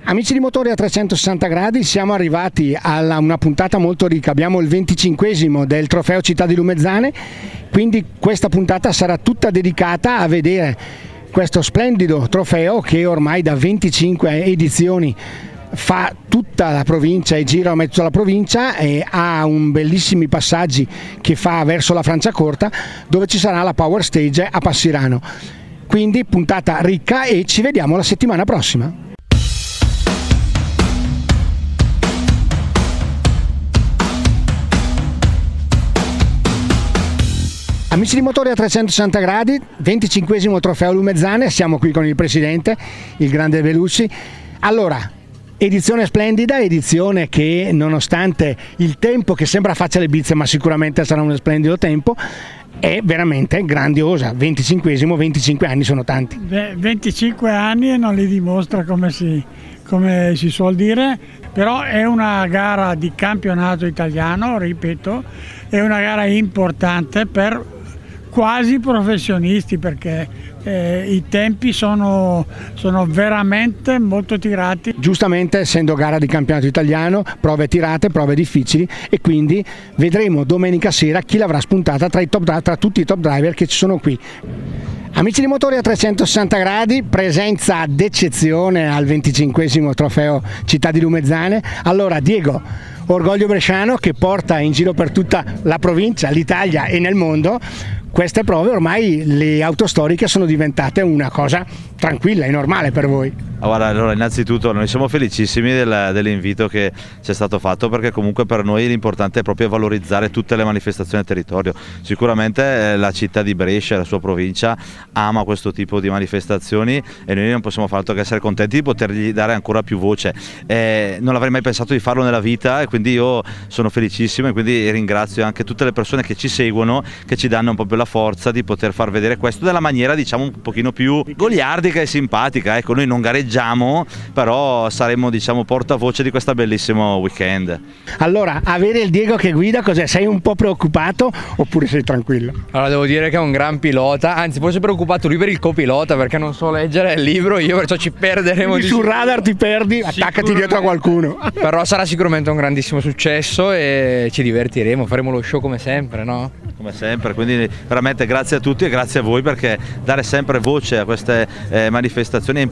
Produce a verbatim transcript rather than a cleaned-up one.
Amici di Motori a trecentosessanta gradi, siamo arrivati a una puntata molto ricca, abbiamo il venticinquesimo del trofeo Città di Lumezzane, quindi questa puntata sarà tutta dedicata a vedere questo splendido trofeo che ormai da venticinque edizioni fa tutta la provincia e gira mezzo la provincia e ha un bellissimi passaggi che fa verso la Franciacorta, dove ci sarà la Power Stage a Passirano. Quindi puntata ricca e ci vediamo la settimana prossima. Amici di Motori a trecentosessanta gradi, venticinquesimo trofeo Lumezzane, siamo qui con il presidente, il grande Belucci. Allora, edizione splendida, edizione che nonostante il tempo che sembra faccia le bizze, ma sicuramente sarà un splendido tempo, è veramente grandiosa. venticinquesimo, venticinque anni sono tanti. Beh, venticinque anni e non li dimostra come si, come si suol dire, però è una gara di campionato italiano, ripeto, è una gara importante per quasi professionisti, perché eh, i tempi sono, sono veramente molto tirati. Giustamente, essendo gara di campionato italiano, prove tirate, prove difficili, e quindi vedremo domenica sera chi l'avrà spuntata tra, i top, tra tutti i top driver che ci sono qui. Amici di Motori a trecentosessanta gradi, presenza d'eccezione al venticinquesimo trofeo Città di Lumezzane. Allora Diego, orgoglio bresciano che porta in giro per tutta la provincia, l'Italia e nel mondo queste prove. Ormai le auto storiche sono diventate una cosa tranquilla e normale per voi. Guarda, allora innanzitutto noi siamo felicissimi del, dell'invito che ci è stato fatto, perché comunque per noi l'importante è proprio valorizzare tutte le manifestazioni del territorio. Sicuramente eh, la città di Brescia e la sua provincia ama questo tipo di manifestazioni e noi non possiamo fare altro che essere contenti di potergli dare ancora più voce. Eh, non avrei mai pensato di farlo nella vita e quindi io sono felicissimo, e quindi ringrazio anche tutte le persone che ci seguono, che ci danno un po' più la forza di poter far vedere questo della maniera, diciamo, un pochino più goliardica e simpatica. Ecco, noi non gareggiamo, però saremo, diciamo, portavoce di questo bellissimo weekend. Allora, avere il Diego che guida, cos'è? Sei un po' preoccupato oppure sei tranquillo? Allora, devo dire che è un gran pilota, anzi forse preoccupato lui per il copilota, perché non so leggere il libro io, perciò ci perderemo. Quindi di sul radar ti perdi, attaccati dietro a qualcuno. Però sarà sicuramente un grandissimo successo e ci divertiremo, faremo lo show come sempre, no? Come sempre, quindi veramente grazie a tutti e grazie a voi, perché dare sempre voce a queste eh, manifestazioni è